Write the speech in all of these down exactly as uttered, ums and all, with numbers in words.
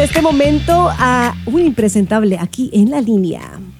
este momento a un impresentable aquí en la línea.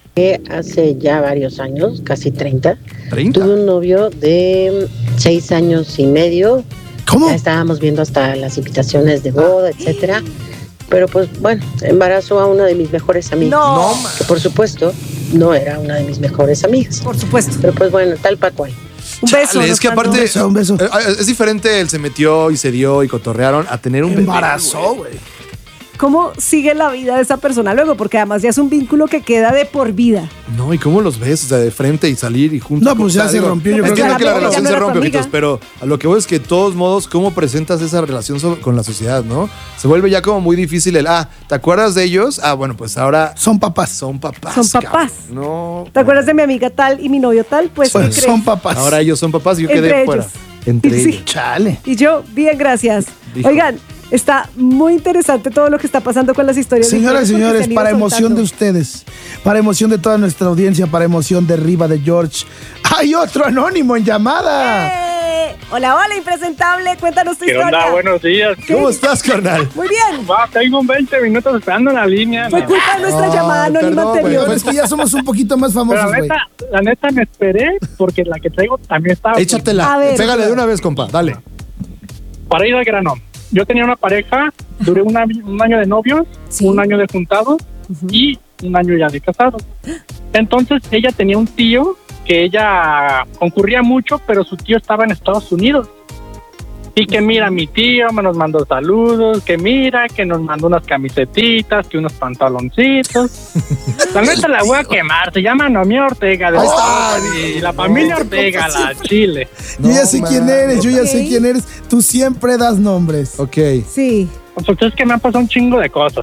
Hace ya varios años, casi treinta, ¿treinta? tuve un novio de seis años y medio. ¿Cómo? Ya estábamos viendo hasta las invitaciones de boda, etcétera. Pero pues bueno, embarazó a una de mis mejores amigas. No. No, Que por supuesto no era una de mis mejores amigas. Por supuesto. Pero pues bueno, tal pa' cual. Un beso. Chale, es que Fernando. aparte, Un beso, un beso. eh, es diferente el se metió y se dio y cotorrearon a tener un bebé, Embarazó, güey. güey. ¿Cómo sigue la vida de esa persona luego? Porque además ya es un vínculo que queda de por vida. No, ¿y cómo los ves? O sea, de frente y salir y juntos. No, pues ya O sea, se digo, rompió, yo creo que entiendo que la ya no relación era se tu rompe, amiga. ojitos, pero a lo que voy es que de todos modos, ¿cómo presentas esa relación so- con la sociedad, no? Se vuelve ya como muy difícil el, ah, ¿te acuerdas de ellos? Ah, bueno, pues ahora Son papás. son papás. Son papás. cabrón. No. ¿Te acuerdas de mi amiga tal y mi novio tal? Pues, ¿qué Son, crees? son papás. Ahora ellos son papás y yo Entre quedé ellos. fuera. Entre Sí. ellos. Chale. Y yo, bien, gracias. Dijo. Oigan, está muy interesante todo lo que está pasando con las historias. de Señoras y ustedes, porque señores, se han ido para emoción soltando. de ustedes, para emoción de toda nuestra audiencia, para emoción de Riva de George, hay otro anónimo en llamada. ¡Eh! Hola, hola, impresentable. Cuéntanos tu ¿Qué historia. onda? Buenos días. ¿Cómo estás, carnal? Muy bien. Va, tengo un veinte minutos esperando en la línea. Fue No. culpa de nuestra No, llamada anónima perdón, güey. anterior. Pero es que ya somos un poquito más Pero famosos, la güey. neta, la neta me esperé porque la que traigo también estaba... Échatela. A ver. Pégale de una vez, compa. Dale. Para ir al grano. Yo tenía una pareja, duré una- un año de novios, Sí. un año de juntados y un año ya de casados. Entonces ella tenía un tío que ella concurría mucho, pero su tío estaba en Estados Unidos. Y que mira, mi tío me nos mandó saludos, que mira, que nos mandó unas camisetitas, que unos pantaloncitos. La neta la voy a quemar, se llama Noemí Ortega, de y la familia Ortega, la Chile. Yo ya sé No, quién man. eres, yo ya sé Ok. quién eres. Tú siempre das nombres. Ok. Sí. Pues es que me han pasado un chingo de cosas.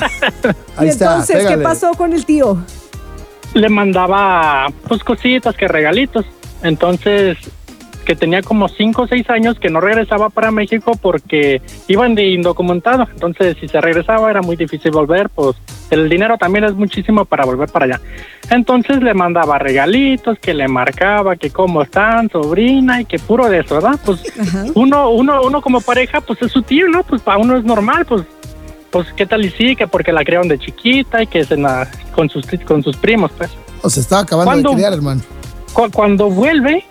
Ahí y está. entonces, Pégale. ¿qué pasó con el tío? Le mandaba pues cositas, que regalitos. Entonces, que tenía como cinco o seis años que no regresaba para México porque iban de indocumentado. Entonces, si se regresaba era muy difícil volver, pues el dinero también es muchísimo para volver para allá. Entonces le mandaba regalitos, que le marcaba, que cómo están, sobrina, y que puro de eso, ¿verdad? Pues Ajá. uno, uno, uno como pareja, pues es su tío, ¿no? Pues para uno es normal, pues pues qué tal y sí, que porque la criaron de chiquita y que se na- con sus con sus primos, pues. O se estaba acabando ¿Cuándo? de criar, hermano. Cu- Cuando vuelve,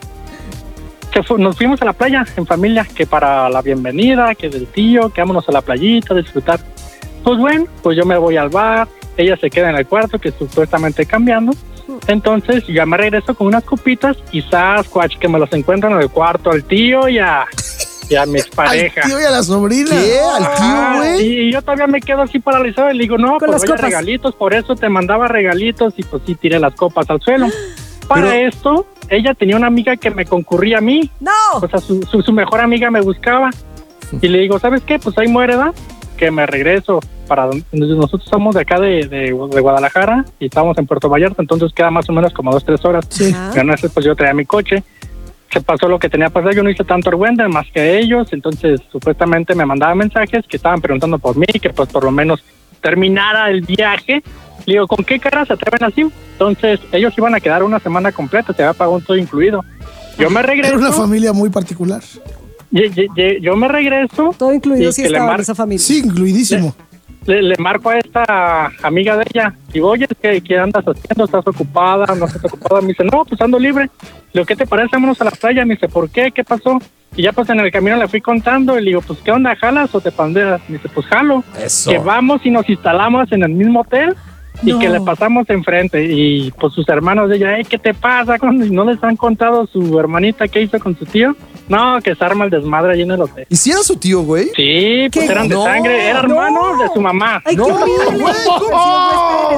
se fu- nos fuimos a la playa en familia, que para la bienvenida, que del tío, que vámonos a la playita, a disfrutar. Pues bueno, pues yo me voy al bar, ella se queda en el cuarto, que supuestamente cambiando. Entonces ya me regreso con unas copitas y Sasquatch, que me los encuentran en el cuarto al tío y a, y a mis Al parejas. tío y a la sobrina. ¿Qué? ¿Al tío, Ah, güey? y yo todavía me quedo así paralizado y le digo, no, Con pues las vaya copas. regalitos, por eso te mandaba regalitos y pues sí tiré las copas al suelo. Para Pero- esto, ella tenía una amiga que me concurría a mí, ¡No! o sea, su, su, su mejor amiga me buscaba y le digo, ¿sabes qué? Pues ahí muere, ¿da? Que me regreso para donde nosotros somos de acá de, de, de Guadalajara y estamos en Puerto Vallarta, entonces queda más o menos como dos, tres horas. Sí. Ajá. Pero no sé, pues yo traía mi coche. Se pasó lo que tenía que pasar, yo no hice tanto argüende más que ellos, entonces supuestamente me mandaban mensajes que estaban preguntando por mí, que pues por lo menos terminara el viaje. Le digo, ¿con qué cara se atreven así? Entonces ellos iban a quedar una semana completa, se había pagado todo incluido. Yo me regreso, Era una familia muy particular. ye- ye- ye- yo me regreso, Todo incluido y si que le estaba en mar- esa familia. Sí, incluidísimo. le, le marco a esta amiga de ella, digo, oye, ¿qué, qué andas haciendo? ¿Estás ocupada? ¿No estás ocupada? Me dice, no, pues ando libre. Le digo, ¿qué te parece? Vámonos a la playa. Me dice, ¿por qué? ¿Qué pasó? Y ya pues en el camino le fui contando y le digo, pues ¿qué onda? ¿Jalas o te pandeas? Me dice, pues jalo. Eso. Que vamos y nos instalamos en el mismo hotel y No. que le pasamos enfrente. Y pues sus hermanos de ella, "Ey, ¿qué te pasa? ¿No les han contado su hermanita qué hizo con su tío? No, que se arma el desmadre allí en el hotel. ¿Y si era su tío, güey? Sí, pues ¿Qué? eran de No, sangre, era hermano no. de su mamá. ¡Ay, No, qué horrible! güey, ¿cómo? Pues, sí, pues,